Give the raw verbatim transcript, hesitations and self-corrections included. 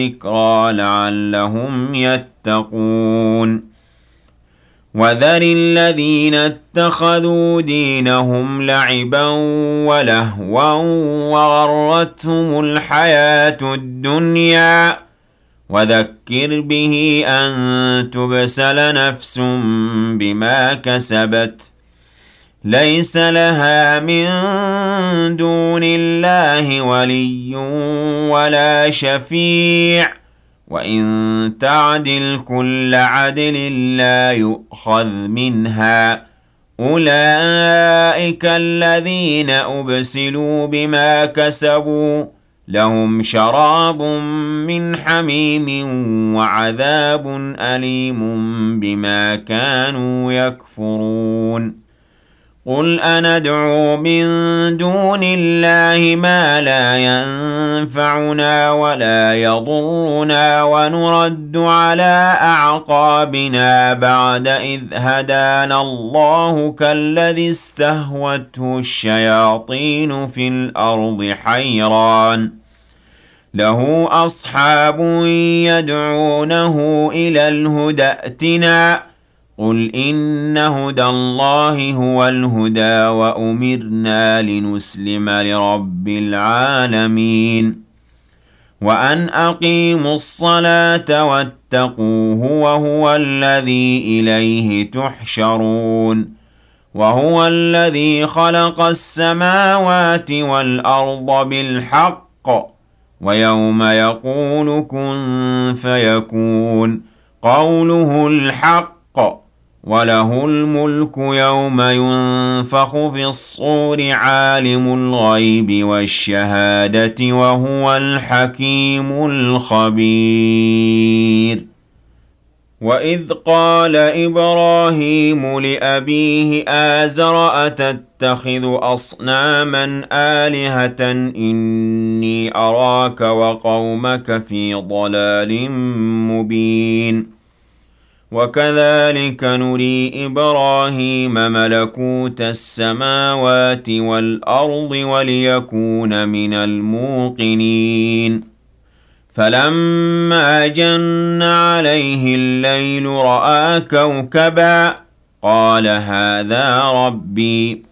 ذكرى لعلهم يتقون وذر الذين اتخذوا دينهم لعبا ولهوا وغرتهم الحياة الدنيا وذكر به أن تبسل نفس بما كسبت ليس لها من دون الله ولي ولا شفيع وإن تعدل كل عدل لا يؤخذ منها أولئك الذين أبسلوا بما كسبوا لهم شراب من حميم وعذاب أليم بما كانوا يكفرون قل أندعو من دون الله ما لا ينفعنا ولا يضرنا ونرد على أعقابنا بعد إذ هدانا الله كالذي استهوته الشياطين في الأرض حيران له أصحاب يدعونه إلى الهدى ائتنا قل إن هدى الله هو الهدى وأمرنا لنسلم لرب العالمين وأن أقيموا الصلاة واتقوه وهو الذي إليه تحشرون وهو الذي خلق السماوات والأرض بالحق ويوم يقول كن فيكون قوله الحق وله الملك يوم ينفخ في الصور عالم الغيب والشهادة وهو الحكيم الخبير وإذ قال إبراهيم لأبيه آزر أتتخذ أصناما آلهة إني أراك وقومك في ضلال مبين وكذلك نري إبراهيم ملكوت السماوات والأرض وليكون من الموقنين فلما جن عليه الليل رأى كوكبا قال هذا ربي